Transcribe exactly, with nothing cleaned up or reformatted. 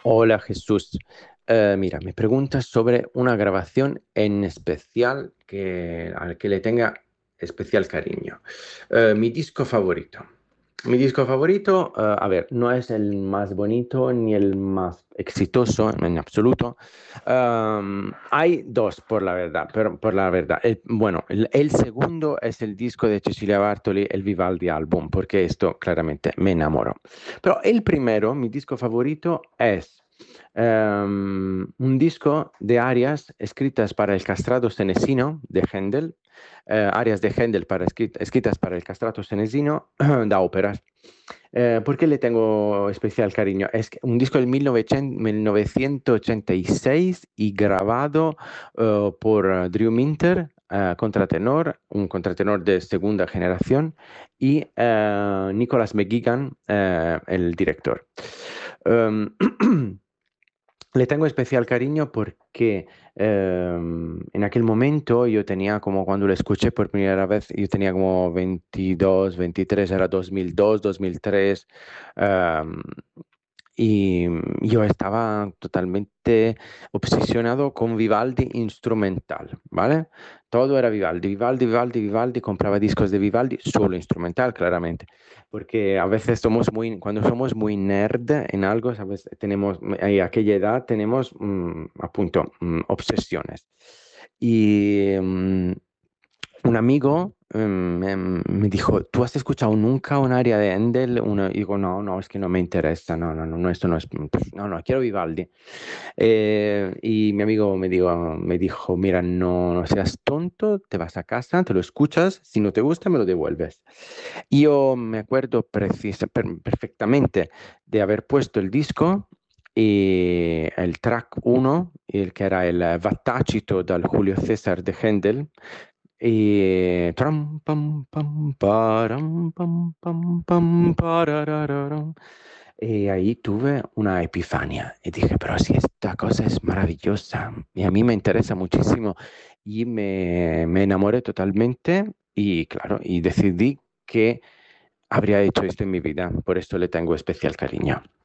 Hola Jesús. Eh, mira, me preguntas sobre una grabación en especial que, al que le tenga especial cariño. Eh, mi disco favorito. Mi disco favorito, eh, a ver, no es el más bonito ni el más exitoso en absoluto. Um, hay dos, por la verdad, pero por la verdad. El- bueno, el, el segundo es el disco de Cecilia Bartoli, el Vivaldi Album, porque esto claramente me enamoró. Pero el primero, mi disco favorito, es em, un disco de arias escritas para el castrato senesino de Händel, eh, arias de Händel para, escrit- escritas para el castrato senesino da óperas. Eh, ¿por qué le tengo especial cariño? Es que un disco del mil novecientos mil novecientos ochenta y seis y grabado eh, por eh, Drew Minter, eh, contratenor, un contratenor de segunda generación, y eh, Nicholas McGuigan, eh, el director. Um, Le tengo especial cariño porque em, en aquel momento yo tenía como cuando lo escuché por primera vez, yo tenía como veintidós, veintitrés, era dos mil dos, dos mil tres, em, y yo estaba totalmente obsesionado con Vivaldi instrumental, ¿vale? Todo era Vivaldi, Vivaldi, Vivaldi, Vivaldi, compraba discos de Vivaldi, solo instrumental, claramente, porque a veces somos muy, cuando somos muy nerd en algo, ¿sabes? Tenemos, a aquella edad tenemos, mm, appunto, mm, obsesiones. Y mm, un amigo em, me, me dijo, ¿tú has escuchado nunca un aria de Handel? Una- y digo, no, no, es que no me interesa, no, no, no, no, esto no es, no, no, quiero Vivaldi. Eh, y mi amigo me dijo, me dijo, mira, no, no seas tonto, te vas a casa, te lo escuchas, si no te gusta, me lo devuelves. Y yo me acuerdo precisa- per- perfectamente de haber puesto el disco y el track uno, el que era el eh, Vattacito dal Julio César de Händel, y tram, pam, pam, param, pam, pam, pam, pararararam. Y ahí tuve una epifanía y dije, pero si esta cosa es maravillosa y a mí me interesa muchísimo y me, me enamoré totalmente y claro, y decidí que habría hecho esto en mi vida, por esto le tengo especial cariño.